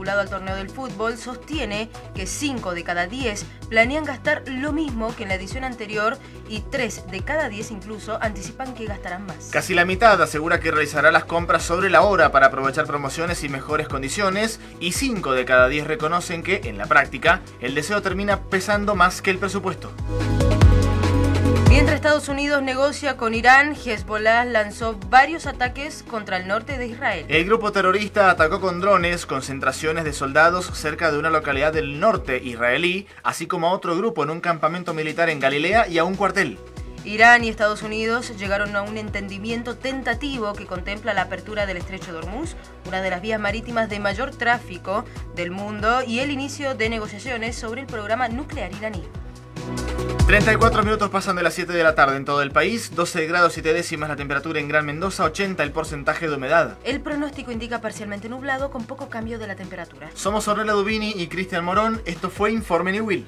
vinculado al torneo del fútbol sostiene que 5 de cada 10 planean gastar lo mismo que en la edición anterior y 3 de cada 10 incluso anticipan que gastarán más. Casi la mitad asegura que realizará las compras sobre la hora para aprovechar promociones y mejores condiciones, y 5 de cada 10 reconocen que, en la práctica, el deseo termina pesando más que el presupuesto. Mientras Estados Unidos negocia con Irán, Hezbollah lanzó varios ataques contra el norte de Israel. El grupo terrorista atacó con drones concentraciones de soldados cerca de una localidad del norte israelí, así como a otro grupo en un campamento militar en Galilea y a un cuartel. Irán y Estados Unidos llegaron a un entendimiento tentativo que contempla la apertura del estrecho de Hormuz, una de las vías marítimas de mayor tráfico del mundo, y el inicio de negociaciones sobre el programa nuclear iraní. 34 minutos pasan de las 7 de la tarde en todo el país, 12 grados 7 décimas la temperatura en Gran Mendoza, 80 el porcentaje de humedad. El pronóstico indica parcialmente nublado con poco cambio de la temperatura. Somos Ornella Dubini y Cristian Morón, esto fue Informe Niwil.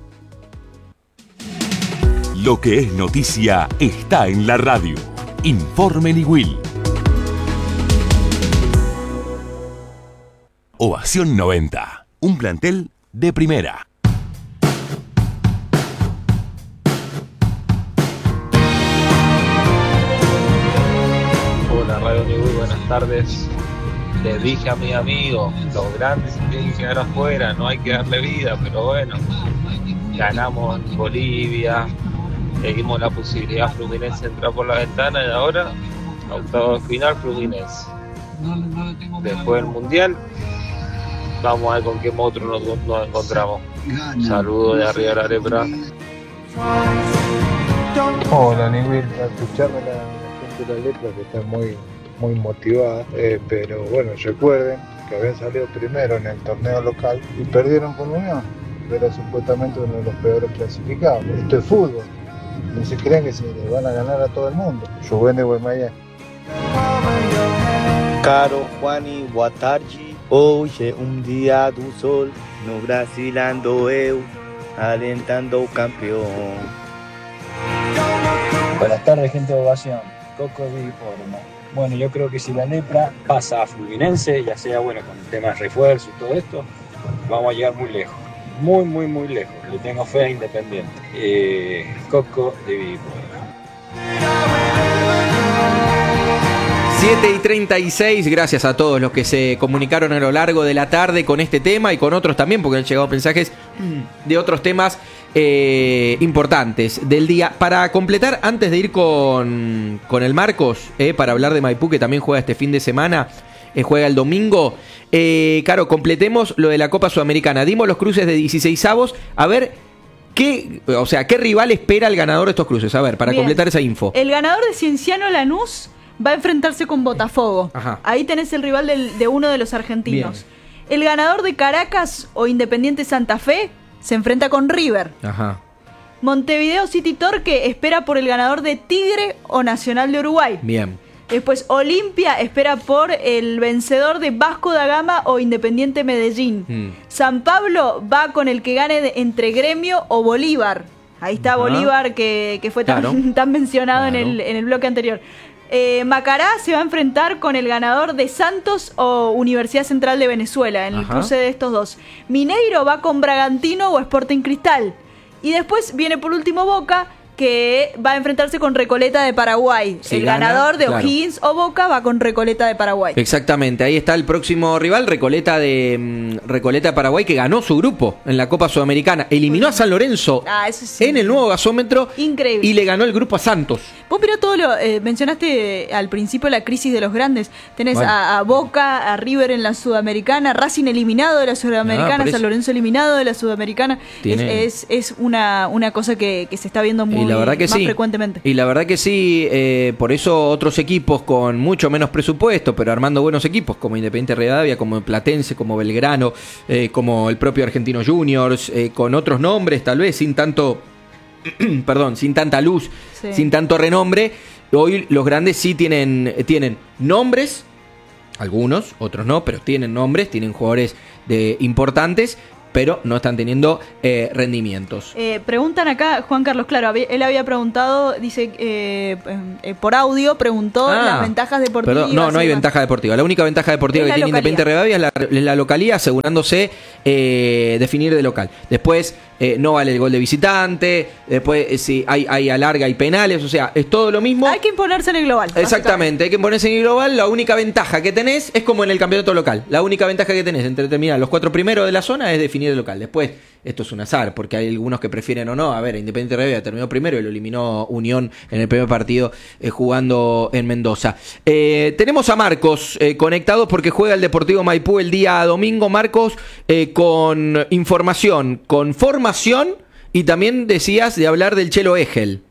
Lo que es noticia está en la radio. Informe Niwil. Ovación 90, un plantel de primera. Radio Niwil, buenas tardes. Les dije a mis amigos, los grandes tienen que quedar afuera, no hay que darle vida, pero bueno, ganamos en Bolivia, le dimos la posibilidad a Fluminense de entrar por la ventana y ahora, octavos de final, Fluminense. Después del Mundial, vamos a ver con qué monstruo nos encontramos. Saludos de arriba de la lepra. Hola Niwil, a escucharme la gente de la lepra que está muy motivada, pero bueno, recuerden que habían salido primero en el torneo local y perdieron con Unión, que era supuestamente uno de los peores clasificados. Esto es fútbol, no se crean que se le van a ganar a todo el mundo. Rubén de Guaymallén. Caro Juani, boa tarde. Hoje dia do sol, no Brasil ando eu, alentando campeón. Buenas tardes, gente de Ovación. Coco de Informa. Bueno, yo creo que si la lepra pasa a Fluminense, ya sea bueno con temas de refuerzo y todo esto, vamos a llegar muy lejos. Muy lejos. Le tengo fe a Independiente. Coco de Informa. 7:36, gracias a todos los que se comunicaron a lo largo de la tarde con este tema y con otros también, porque han llegado mensajes de otros temas importantes del día. Para completar, antes de ir con el Marcos, para hablar de Maipú, que también juega este fin de semana, juega el domingo. Caro, completemos lo de la Copa Sudamericana. Dimos los cruces de 16avos. A ver, ¿qué rival espera el ganador de estos cruces? A ver, para completar esa info. El ganador de Cienciano Lanús va a enfrentarse con Botafogo. Ajá. Ahí tenés el rival de uno de los argentinos. Bien. El ganador de Caracas o Independiente Santa Fe se enfrenta con River. Ajá. Montevideo City Torque espera por el ganador de Tigre o Nacional de Uruguay. Bien. Después Olimpia espera por el vencedor de Vasco da Gama o Independiente Medellín. San Pablo va con el que gane entre Gremio o Bolívar. Ahí está Bolívar que fue tan mencionado en el bloque anterior. Macará se va a enfrentar con el ganador de Santos o Universidad Central de Venezuela en el cruce de estos dos. Mineiro va con Bragantino o Sporting Cristal. Y después viene por último Boca, que va a enfrentarse con Recoleta de Paraguay. Si el gana, ganador de O'Higgins o Boca va con Recoleta de Paraguay. Exactamente, ahí está el próximo rival, Recoleta de Paraguay, que ganó su grupo en la Copa Sudamericana. Eliminó a San Lorenzo en el nuevo gasómetro. Increíble. Y le ganó el grupo a Santos. Vos, pero todo mencionaste al principio la crisis de los grandes. Tenés a Boca, a River en la Sudamericana, Racing eliminado de la Sudamericana, San Lorenzo eliminado de la Sudamericana. Es una cosa que se está viendo muy frecuentemente. Y la verdad que sí, por eso otros equipos con mucho menos presupuesto, pero armando buenos equipos, como Independiente Rivadavia, como Platense, como Belgrano, como el propio Argentinos Juniors, con otros nombres, tal vez sin tanto... sin tanta luz, sin tanto renombre. Hoy los grandes sí tienen nombres, algunos, otros no, pero tienen nombres, tienen jugadores importantes, pero no están teniendo rendimientos. Preguntan acá, Juan Carlos, claro, él había preguntado, dice, por audio, preguntó las ventajas deportivas. Perdón, no hay ventaja deportiva. La única ventaja deportiva que tiene Independiente Rivadavia es la localía, asegurándose definir de local. Después no vale el gol de visitante, después si hay alarga y penales, o sea, es todo lo mismo. Hay que imponerse en el global. Exactamente, hay que imponerse en el global. La única ventaja que tenés es como en el campeonato local. La única ventaja que tenés entre terminar los 4 primeros de la zona es definir el local. Después, esto es un azar, porque hay algunos que prefieren o no. A ver, Independiente Rivadavia terminó primero y lo eliminó Unión en el primer partido jugando en Mendoza. Tenemos a Marcos conectados porque juega el Deportivo Maipú el día domingo. Marcos, con información, con formación y también decías de hablar del Chelo Egel.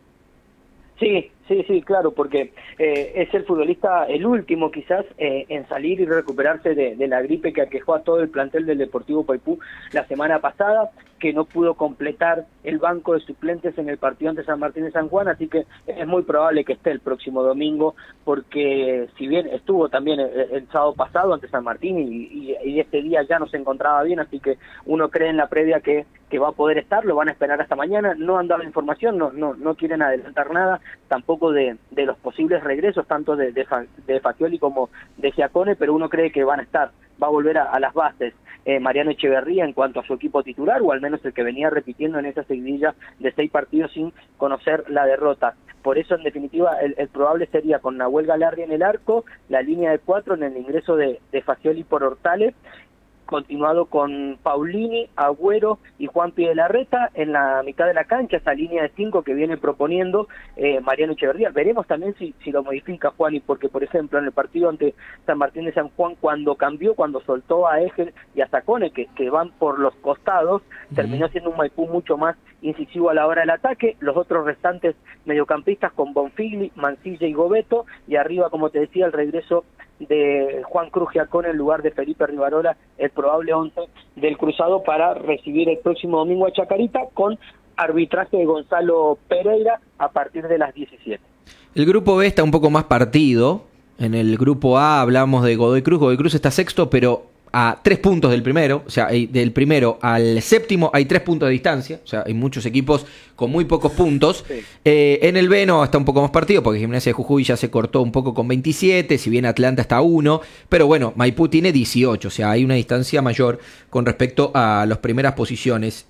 Sí, claro, porque es el futbolista, el último quizás, en salir y recuperarse de la gripe que aquejó a todo el plantel del Deportivo Maipú la semana pasada, que no pudo completar el banco de suplentes en el partido ante San Martín de San Juan, así que es muy probable que esté el próximo domingo, porque si bien estuvo también el sábado pasado ante San Martín y este día ya no se encontraba bien, así que uno cree en la previa que va a poder estar, lo van a esperar hasta mañana. No han dado información, no quieren adelantar nada, tampoco de los posibles regresos, tanto de Fagioli como de Giacone, pero uno cree que van a estar, va a volver a las bases Mariano Echeverría en cuanto a su equipo titular, o al menos el que venía repitiendo en esa seguidilla de 6 partidos sin conocer la derrota. Por eso, en definitiva, el probable sería con Nahuel Galarri en el arco, la línea de 4 en el ingreso de Fagioli por Hortales, continuado con Paulini, Agüero y Juan Piedelarreta en la mitad de la cancha, esa línea de 5 que viene proponiendo Mariano Echeverría. Veremos también si lo modifica Juan, y porque, por ejemplo, en el partido ante San Martín de San Juan, cuando soltó a Egel y a Zacone, que van por los costados, terminó siendo un Maipú mucho más incisivo a la hora del ataque. Los otros restantes mediocampistas con Bonfigli, Mancilla y Gobeto, y arriba, como te decía, el regreso de Juan Cruz Giacone en lugar de Felipe Rivarola, el probable 11 del Cruzado para recibir el próximo domingo a Chacarita, con arbitraje de Gonzalo Pereira a partir de las 17. El grupo B está un poco más partido. En el grupo A hablamos de Godoy Cruz. Godoy Cruz está sexto, pero a 3 puntos del primero. O sea, del primero al séptimo hay 3 puntos de distancia. O sea, hay muchos equipos con muy pocos puntos. Sí. En el B no está un poco más partido, porque Gimnasia de Jujuy ya se cortó un poco con 27, si bien Atlanta está a 1. Pero bueno, Maipú tiene 18, o sea, hay una distancia mayor con respecto a las primeras posiciones.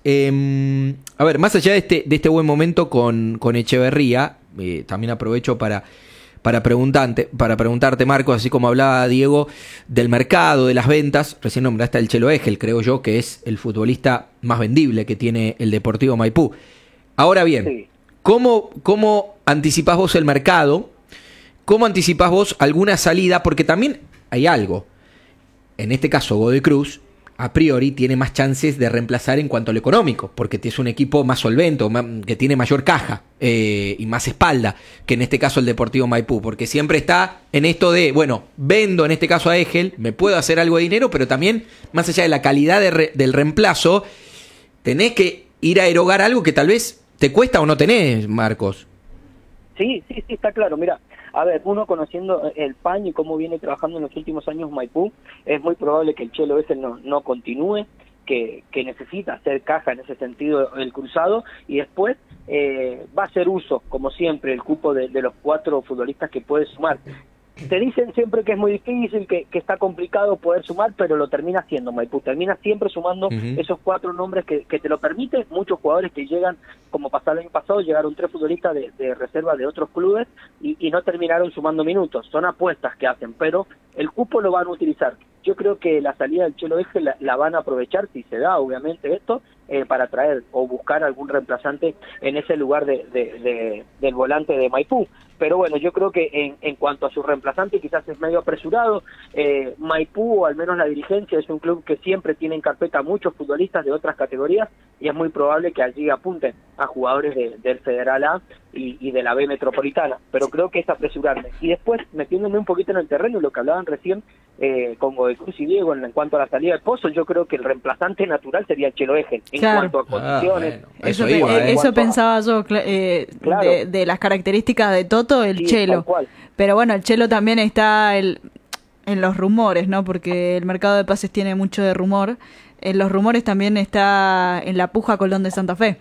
A ver, más allá de este buen momento con Echeverría, también aprovecho para preguntarte, Marcos, así como hablaba Diego del mercado, de las ventas. Recién nombraste al Chelo Egel, creo yo que es el futbolista más vendible que tiene el Deportivo Maipú. Ahora bien, sí. ¿Cómo anticipás vos el mercado? ¿Cómo anticipás vos alguna salida? Porque también hay algo. En este caso, Godoy Cruz, a priori, tiene más chances de reemplazar en cuanto a lo económico, porque es un equipo más solvente, que tiene mayor caja y más espalda que en este caso el Deportivo Maipú, porque siempre está en esto de, bueno, vendo en este caso a Egel, me puedo hacer algo de dinero, pero también, más allá de la calidad del reemplazo, tenés que ir a erogar algo que tal vez te cuesta o no tenés, Marcos. Sí, está claro. Mira, a ver, uno conociendo el PAN y cómo viene trabajando en los últimos años Maipú, es muy probable que el Chelo Egel no continúe, que necesita hacer caja en ese sentido el Cruzado, y después va a hacer uso, como siempre, el cupo de los 4 futbolistas que puede sumar. Te dicen siempre que es muy difícil, que está complicado poder sumar, pero lo termina haciendo Maipú, termina siempre sumando esos 4 nombres que te lo permiten. Muchos jugadores que llegan, como pasó el año pasado, llegaron 3 futbolistas de reserva de otros clubes y no terminaron sumando minutos. Son apuestas que hacen, pero el cupo lo van a utilizar. Yo creo que la salida del Chelo Egel la van a aprovechar, si se da obviamente esto, para traer o buscar algún reemplazante en ese lugar del volante de Maipú. Pero bueno, yo creo que en cuanto a su reemplazante quizás es medio apresurado. Maipú, o al menos la dirigencia, es un club que siempre tiene en carpeta muchos futbolistas de otras categorías, y es muy probable que allí apunten a jugadores del Federal A y de la B Metropolitana, pero creo que es apresurarme. Y después, metiéndome un poquito en el terreno, lo que hablaban recién con Godoy Cruz y Diego en cuanto a la salida del Pozo, yo creo que el reemplazante natural sería el Chelo Egel, en cuanto a condiciones. Bueno, eso pensaba yo, de las características de Toto, el Chelo. Pero bueno, el Chelo también está en los rumores, ¿no? Porque el mercado de pases tiene mucho de rumor. En los rumores también está en la puja Colón de Santa Fe.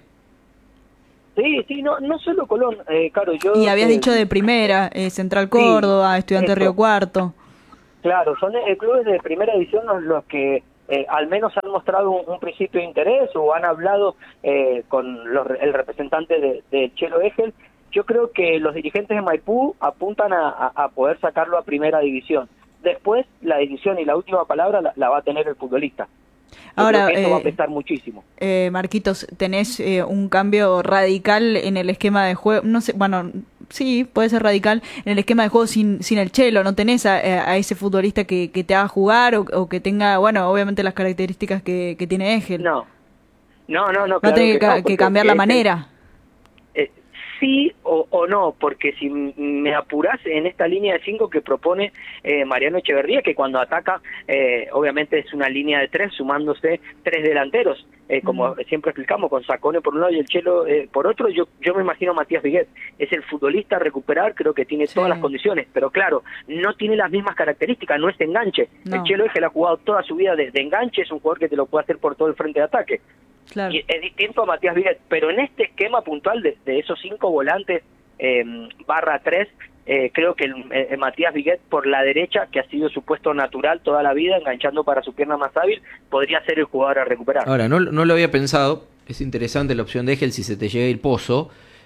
Sí, no solo Colón, claro, yo... Y habías dicho de primera, Central Córdoba, Estudiantes Río Cuarto. Claro, son clubes de primera división los que al menos han mostrado un principio de interés o han hablado con el representante de Chelo Egel. Yo creo que los dirigentes de Maipú apuntan a poder sacarlo a primera división. Después, la decisión y la última palabra la va a tener el futbolista. Ahora, eso va a pesar muchísimo. Marquitos, tenés un cambio radical en el esquema de juego, no sé, bueno, sí, puede ser radical en el esquema de juego sin el Chelo, no tenés a ese futbolista que te haga jugar o que tenga, bueno, obviamente las características que tiene Egel. No. Va a tener que cambiar la manera. Sí o no, porque si me apurás en esta línea de 5 que propone Mariano Echeverría, que cuando ataca, obviamente es una línea de 3, sumándose 3 delanteros, como siempre explicamos, con Sacone por un lado y el Chelo por otro. Yo me imagino a Matías Viguet, es el futbolista a recuperar, creo que tiene todas las condiciones, pero claro, no tiene las mismas características, no es de enganche. No. El Chelo Egel ha jugado toda su vida de enganche, es un jugador que te lo puede hacer por todo el frente de ataque. Claro. Y es distinto a Matías Viguet, pero en este esquema puntual de esos 5 volantes /3, creo que el Matías Viguet por la derecha, que ha sido su puesto natural toda la vida, enganchando para su pierna más hábil, podría ser el jugador a recuperar. Ahora, no lo había pensado, es interesante la opción de Egel si se te llega el pozo.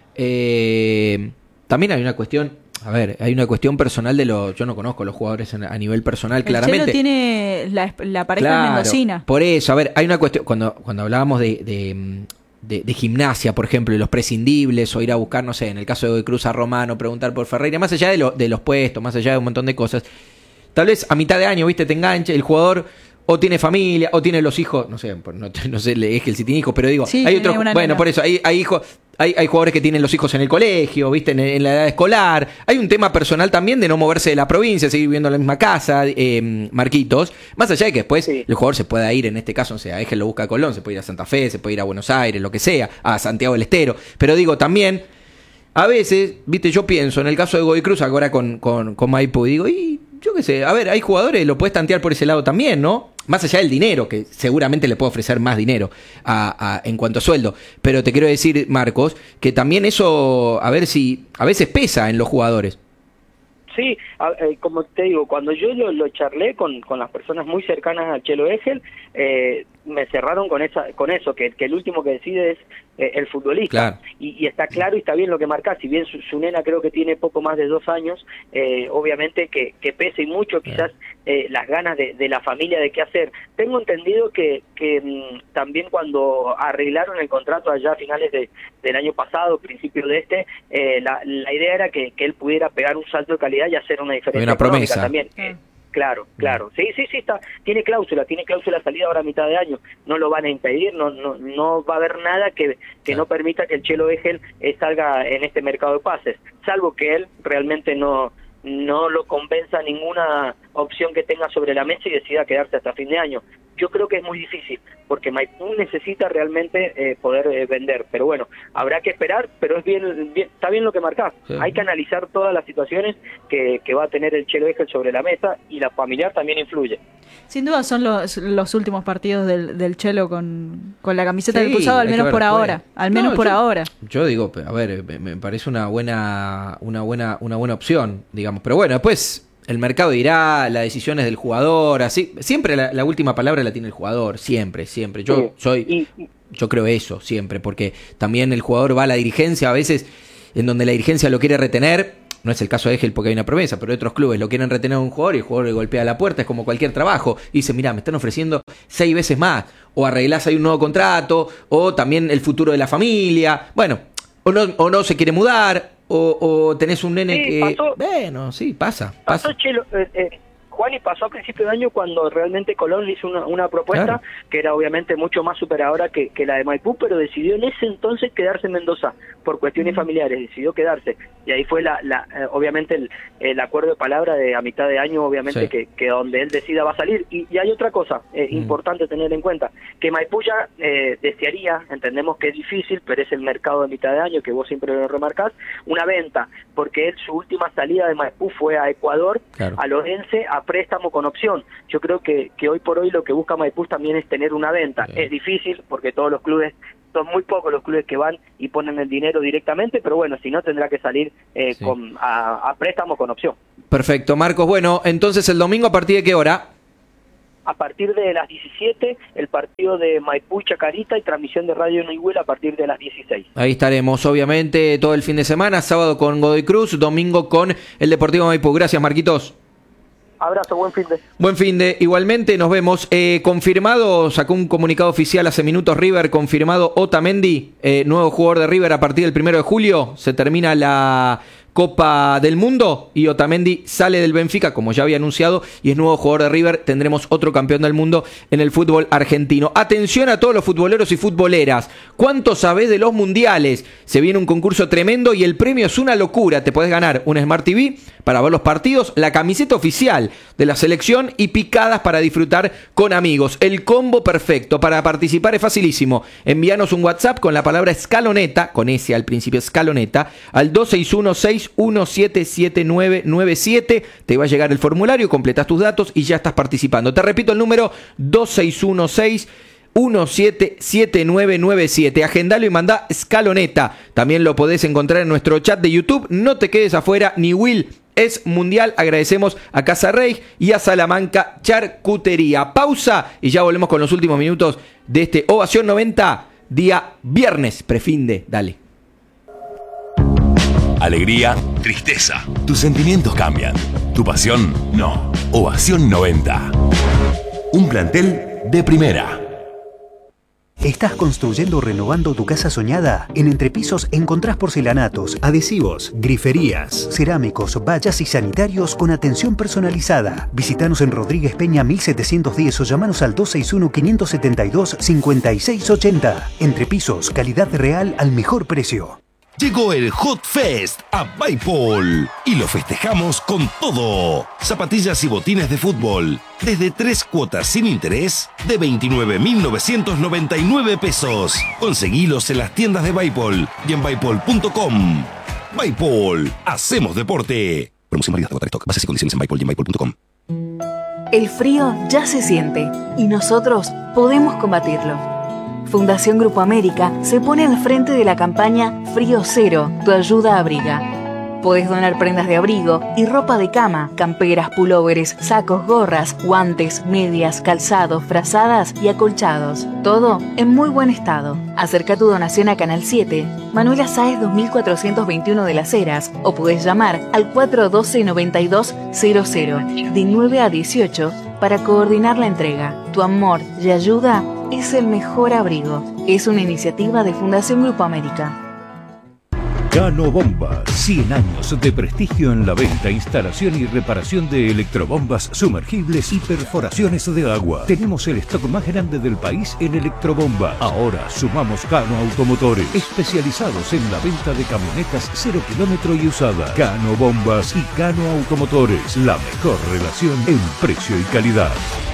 También hay una cuestión... A ver, hay una cuestión personal yo no conozco los jugadores a nivel personal, claramente. El Chelo tiene la pareja mendocina. Por eso, a ver, hay una cuestión, cuando hablábamos de gimnasia, por ejemplo, y los prescindibles, o ir a buscar, no sé, en el caso de Godoy Cruz a Romano, preguntar por Ferreira, más allá de los puestos, más allá de un montón de cosas, tal vez a mitad de año, viste, te enganche, el jugador o tiene familia, o tiene los hijos, no sé, es que si tiene hijos, pero digo, sí, hay otros, bueno, por eso, hay hijos... Hay jugadores que tienen los hijos en el colegio, viste, en la edad escolar. Hay un tema personal también de no moverse de la provincia, seguir viviendo en la misma casa, Marquitos. Más allá de que después el jugador se pueda ir, en este caso, o sea, Egel lo busca a Colón, se puede ir a Santa Fe, se puede ir a Buenos Aires, lo que sea, a Santiago del Estero. Pero digo, también, a veces, viste, yo pienso, en el caso de Godoy Cruz, ahora con Maipú, digo, y yo qué sé, a ver, hay jugadores, lo puedes tantear por ese lado también, ¿no? Más allá del dinero, que seguramente le puedo ofrecer más dinero en cuanto a sueldo. Pero te quiero decir, Marcos, que también eso, a ver si a veces pesa en los jugadores. Sí, como te digo, cuando yo lo charlé con las personas muy cercanas al Chelo Egel, me cerraron con eso, que el último que decide es el futbolista. Claro. Y está claro y está bien lo que marca. Si bien su nena creo que tiene poco más de 2 años, obviamente que pesa y mucho quizás las ganas de la familia de qué hacer. Tengo entendido que también cuando arreglaron el contrato allá a finales del año pasado, principio de la idea era que él pudiera pegar un salto de calidad y hacer una diferencia. Una promesa también. Claro. Sí, tiene cláusula salida ahora a mitad de año. No lo van a impedir, no va a haber nada que no permita que el Chelo Egel salga en este mercado de pases, salvo que él realmente no lo convenza ninguna opción que tenga sobre la mesa y decida quedarse hasta fin de año. Yo creo que es muy difícil, porque Maipú necesita realmente poder vender. Pero bueno, habrá que esperar, pero está bien lo que marcás. Sí. Hay que analizar todas las situaciones que va a tener el Chelo Egel sobre la mesa, y la familiar también influye. Sin duda son los últimos partidos del Chelo con la camiseta del Cruzado, al menos por ahora. Ahora. Yo digo, a ver, me parece una buena opción, digamos. Pero bueno, después el mercado dirá, las decisiones del jugador, así. Siempre la última palabra la tiene el jugador, siempre. Yo creo eso, siempre, porque también el jugador va a la dirigencia, a veces en donde la dirigencia lo quiere retener. No es el caso de Egel porque hay una promesa, pero otros clubes lo quieren retener a un jugador y el jugador le golpea la puerta, es como cualquier trabajo. Y dice, mirá, me están ofreciendo 6 veces más. O arreglás ahí un nuevo contrato, o también el futuro de la familia. Bueno, o no se quiere mudar, o tenés un nene que... Pasó, bueno, sí, pasa. Pasó Chelo, Juan, y pasó a principio de año cuando realmente Colón le hizo una propuesta, claro, que era obviamente mucho más superadora que la de Maipú, pero decidió en ese entonces quedarse en Mendoza por cuestiones familiares, decidió quedarse. y ahí fue obviamente el acuerdo de palabra de a mitad de año, obviamente, sí, que donde él decida va a salir. Y hay otra cosa importante tener en cuenta, que Maipú ya desearía, entendemos que es difícil, pero es el mercado de mitad de año, que vos siempre lo remarcás, una venta, porque él, su última salida de Maipú fue a Ecuador, claro, a Lorense, a préstamo con opción. Yo creo que hoy por hoy lo que busca Maipú también es tener una venta. Es difícil, porque todos los clubes, son muy pocos los clubes que van y ponen el dinero directamente, pero bueno, si no tendrá que salir a préstamo con opción. Perfecto, Marcos. Bueno, entonces el domingo, ¿a partir de qué hora? A partir de las 17, el partido de Maipú y Chacarita, y transmisión de Radio Newell a partir de las 16. Ahí estaremos, obviamente, todo el fin de semana, sábado con Godoy Cruz, domingo con el Deportivo Maipú. Gracias, Marquitos. Abrazo, buen fin de. Buen fin de. Igualmente, nos vemos. Confirmado, sacó un comunicado oficial hace minutos River, confirmado Otamendi, nuevo jugador de River a partir del 1 de julio. Se termina la Copa del Mundo y Otamendi sale del Benfica, como ya había anunciado, y es nuevo jugador de River. Tendremos otro campeón del mundo en el fútbol argentino. Atención a todos los futboleros y futboleras. ¿Cuánto sabés de los mundiales? Se viene un concurso tremendo y el premio es una locura. Te podés ganar un Smart TV para ver los partidos, la camiseta oficial de la selección y picadas para disfrutar con amigos. El combo perfecto para participar es facilísimo. Envíanos un WhatsApp con la palabra escaloneta, con S al principio, escaloneta, al 2616-177997. Te va a llegar el formulario, completás tus datos y ya estás participando. Te repito el número, 2616-177997. Agendalo y mandá escaloneta. También lo podés encontrar en nuestro chat de YouTube. No te quedes afuera, ni Will es mundial. Agradecemos a Casa Rey y a Salamanca Charcutería. Pausa y ya volvemos con los últimos minutos de este Ovación 90, día viernes, prefinde. Dale. Alegría, tristeza. Tus sentimientos cambian. Tu pasión, no. Ovación 90. Un plantel de primera. ¿Estás construyendo o renovando tu casa soñada? En Entrepisos encontrás porcelanatos, adhesivos, griferías, cerámicos, vallas y sanitarios con atención personalizada. Visítanos en Rodríguez Peña 1710 o llamanos al 261-572-5680. Entrepisos, calidad real al mejor precio. Llegó el Hot Fest a Baipol y lo festejamos con todo. Zapatillas y botines de fútbol desde 3 cuotas sin interés de 29.999 pesos. Conseguilos en las tiendas de Baipol y en baipol.com. Baipol, hacemos deporte. Promoción válida hasta agotar stock. Bases y condiciones en Baipol y en baipol.com. El frío ya se siente y nosotros podemos combatirlo. Fundación Grupo América se pone al frente de la campaña Frío Cero, tu ayuda abriga. Podés donar prendas de abrigo y ropa de cama, camperas, pulóveres, sacos, gorras, guantes, medias, calzados, frazadas y acolchados. Todo en muy buen estado. Acerca tu donación a Canal 7, Manuela Sáez 2421 de Las Heras, o podés llamar al 412-9200 de 9 a 18 para coordinar la entrega. Tu amor y ayuda es el mejor abrigo. Es una iniciativa de Fundación Grupo América. Cano Bombas, 100 años de prestigio en la venta, instalación y reparación de electrobombas sumergibles y perforaciones de agua. Tenemos el stock más grande del país en electrobombas. Ahora sumamos Cano Automotores, especializados en la venta de camionetas 0 kilómetro y usada. Cano Bombas y Cano Automotores, la mejor relación en precio y calidad.